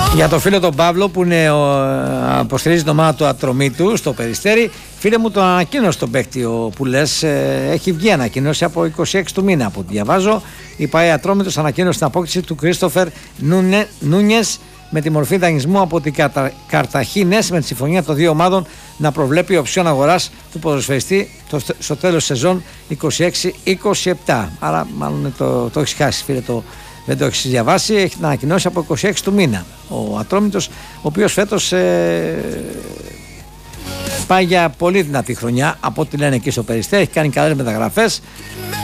Για το φίλο τον Παύλο που αποστηρίζει την ομάδα του Ατρομήτου στο Περιστέρι, φίλε μου, τον ανακοίνωσε τον παίκτη που λες, έχει βγει ανακοίνωση από 26 του μήνα από ό,τι διαβάζω. Η ΠΑΕ Ατρόμητος ανακοίνωσε την απόκτηση του Κρίστοφερ Νούνιες με τη μορφή δανεισμού από την Καρταχίνες, με τη συμφωνία των δύο ομάδων να προβλέπει οψιόν αγοράς του ποδοσφαιριστή στο τέλος της σεζόν 26-27. Άρα μάλλον το έχεις χάσει, φίλε, δεν το έχεις διαβάσει. Έχει την ανακοινώσει από 26 του μήνα ο Ατρόμητος, ο οποίος φέτος πάει για πολύ δυνατή χρονιά από ό,τι λένε εκεί στο Περιστέρι. Έχει κάνει καλές μεταγραφές